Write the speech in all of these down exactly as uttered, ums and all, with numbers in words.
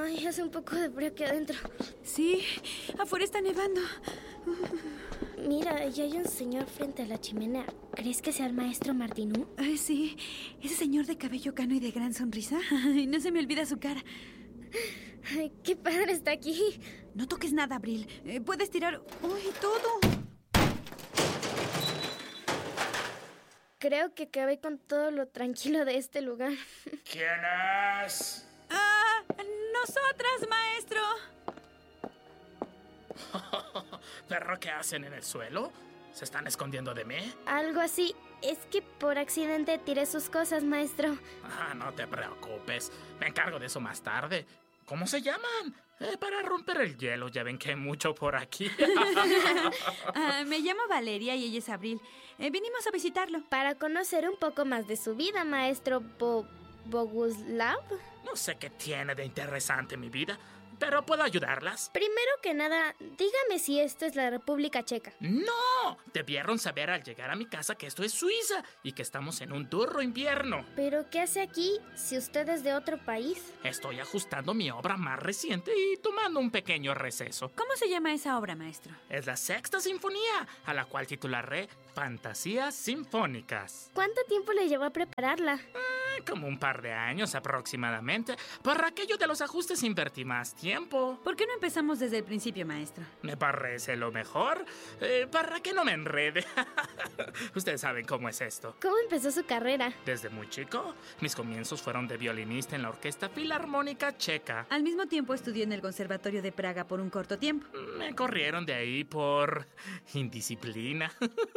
Ay, hace un poco de frío aquí adentro. Sí, afuera está nevando. Mira, ya hay un señor frente a la chimenea. ¿Crees que sea el maestro Martinú? Ay, sí, ese señor de cabello cano y de gran sonrisa. Ay, no se me olvida su cara. Ay, qué padre está aquí. No toques nada, Abril. Eh, puedes tirar... ¡Uy, todo! Creo que acabé con todo lo tranquilo de este lugar. ¿Quién es? ¡Ah! ¡Nosotras, maestro! ¿Perro qué hacen en el suelo? ¿Se están escondiendo de mí? Algo así. Es que por accidente tiré sus cosas, maestro. Ah, no te preocupes. Me encargo de eso más tarde. ¿Cómo se llaman? Eh, para romper el hielo, ya ven que hay mucho por aquí. uh, me llamo Valeria y ella es Abril. Eh, vinimos a visitarlo. Para conocer un poco más de su vida, maestro Bo... Boguslav. No sé qué tiene de interesante mi vida, pero puedo ayudarlas. Primero que nada, dígame si esto es la República Checa. ¡No! Debieron saber al llegar a mi casa que esto es Suiza y que estamos en un duro invierno. ¿Pero qué hace aquí si usted es de otro país? Estoy ajustando mi obra más reciente y tomando un pequeño receso. ¿Cómo se llama esa obra, maestro? Es la Sexta Sinfonía, a la cual titularé Fantasías Sinfónicas. ¿Cuánto tiempo le llevó a prepararla? Eh, como un par de años aproximadamente. Por aquello de los ajustes invertí más tiempo. ¿Por qué no empezamos desde el principio, maestro? Me parece lo mejor. Eh, para que no me enrede. Ustedes saben cómo es esto. ¿Cómo empezó su carrera? Desde muy chico, mis comienzos fueron de violinista en la Orquesta Filarmónica Checa. Al mismo tiempo estudió en el Conservatorio de Praga por un corto tiempo. Me corrieron de ahí por indisciplina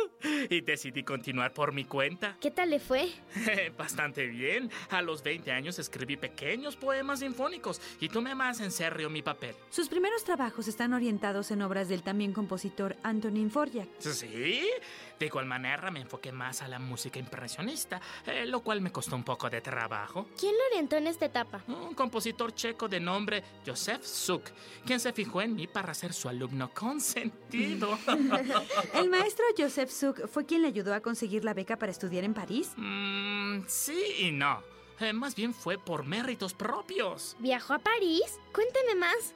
y decidí continuar por mi cuenta. ¿Qué tal le fue? Bastante bien. A los veinte años escribí pequeños poemas sinfónicos y tomé más en serio mi papel. Sus primeros trabajos están orientados en obras del también compositor Antonín Dvořák. ¿Sí? De igual manera me enfoqué más a la música impresionista, eh, lo cual me costó un poco de trabajo. ¿Quién lo orientó en esta etapa? Un compositor checo de nombre Josef Suk, quien se fijó en mí para ser su alumno consentido. ¿El maestro Josef Suk fue quien le ayudó a conseguir la beca para estudiar en París? Mm, sí y no. Eh, más bien fue por méritos propios. ¿Viajó a París? Cuénteme más.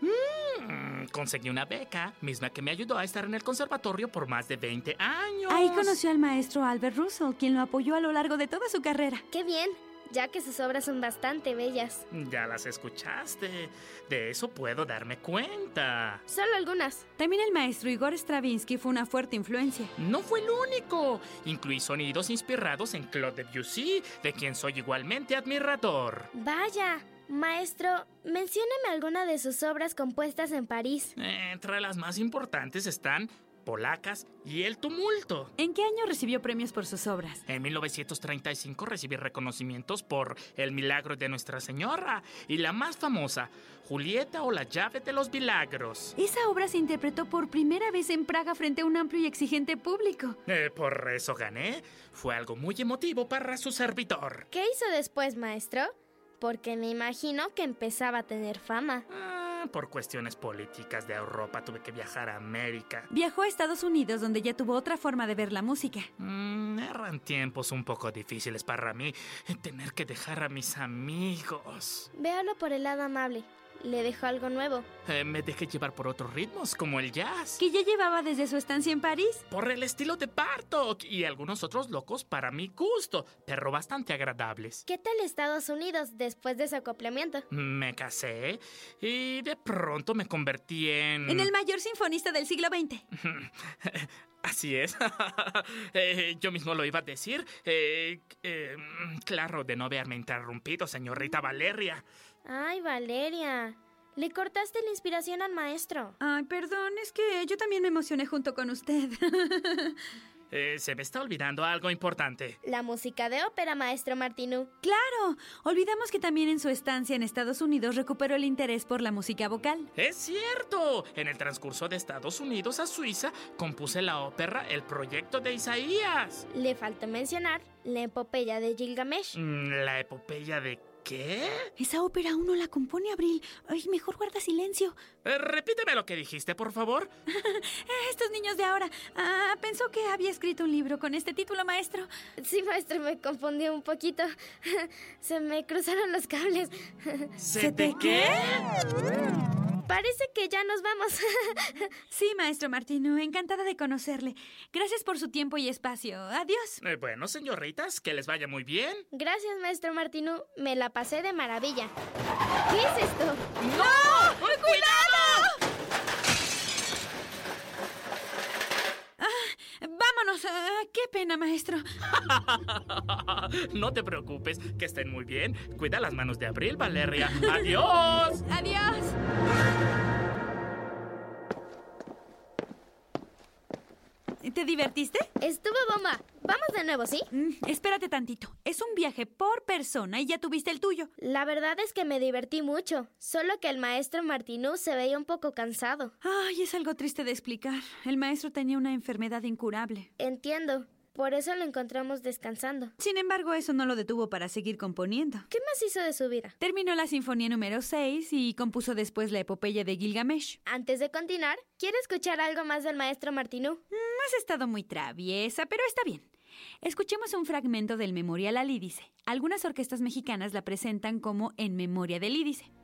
Mm, conseguí una beca, misma que me ayudó a estar en el conservatorio por más de veinte años. Ahí conoció al maestro Albert Roussel, quien lo apoyó a lo largo de toda su carrera. ¡Qué bien! Ya que sus obras son bastante bellas. Ya las escuchaste. De eso puedo darme cuenta. Solo algunas. También el maestro Igor Stravinsky fue una fuerte influencia. No fue el único. Incluí sonidos inspirados en Claude Debussy, de quien soy igualmente admirador. Vaya. Maestro, mencióneme alguna de sus obras compuestas en París. Eh, entre las más importantes están Polacas y El Tumulto. ¿En qué año recibió premios por sus obras? En mil novecientos treinta y cinco recibí reconocimientos por El Milagro de Nuestra Señora y la más famosa, Julieta o la Llave de los Milagros. Esa obra se interpretó por primera vez en Praga frente a un amplio y exigente público. Eh, por eso gané. Fue algo muy emotivo para su servidor. ¿Qué hizo después, maestro? Porque me imagino que empezaba a tener fama. Ah, por cuestiones políticas de Europa tuve que viajar a América. Viajó a Estados Unidos, donde ya tuvo otra forma de ver la música. Mm, eran tiempos un poco difíciles para mí, eh, tener que dejar a mis amigos. Véalo por el lado amable. Le dejó algo nuevo. Eh, me dejé llevar por otros ritmos, como el jazz. Que ya llevaba desde su estancia en París. Por el estilo de Bartók y algunos otros locos para mi gusto, pero bastante agradables. ¿Qué tal Estados Unidos después de su acoplamiento? Me casé y de pronto me convertí en... En el mayor sinfonista del siglo veinte. Así es. eh, yo mismo lo iba a decir. Eh, eh, claro, de no haberme interrumpido, señorita Valeria. Ay, Valeria. Le cortaste la inspiración al maestro. Ay, perdón, es que yo también me emocioné junto con usted. eh, se me está olvidando algo importante. La música de ópera, maestro Martinú. ¡Claro! Olvidamos que también en su estancia en Estados Unidos recuperó el interés por la música vocal. ¡Es cierto! En el transcurso de Estados Unidos a Suiza, compuse la ópera El Proyecto de Isaías. Le faltó mencionar la epopeya de Gilgamesh. Mm, ¿La epopeya de qué? Esa ópera aún no la compone Abril. Ay, mejor guarda silencio. Eh, repíteme lo que dijiste, por favor. Estos niños de ahora. Ah, pensó que había escrito un libro con este título, maestro. Sí, maestro, me confundí un poquito. Se me cruzaron los cables. ¿Se te qué? Parece que ya nos vamos. Sí, maestro Martino, encantada de conocerle. Gracias por su tiempo y espacio. Adiós. Eh, bueno, señoritas, que les vaya muy bien. Gracias, maestro Martinu. Me la pasé de maravilla. ¿Qué es esto? ¡No! ¡Cuidado! Vámonos. Ah, qué pena, maestro. No te preocupes, que estén muy bien. Cuida las manos de Abril, Valeria. ¡Adiós! Adiós. ¿Te divertiste? Estuvo bomba. Vamos de nuevo, ¿sí? Mm, espérate tantito. Es un viaje por persona y ya tuviste el tuyo. La verdad es que me divertí mucho. Solo que el maestro Martinú se veía un poco cansado. Ay, es algo triste de explicar. El maestro tenía una enfermedad incurable. Entiendo. Por eso lo encontramos descansando. Sin embargo, eso no lo detuvo para seguir componiendo. ¿Qué más hizo de su vida? Terminó la sinfonía número seis y compuso después la epopeya de Gilgamesh. Antes de continuar, ¿quiere escuchar algo más del maestro Martinú? Mm, has estado muy traviesa, pero está bien. Escuchemos un fragmento del Memorial a Lídice. Algunas orquestas mexicanas la presentan como En Memoria de Lídice.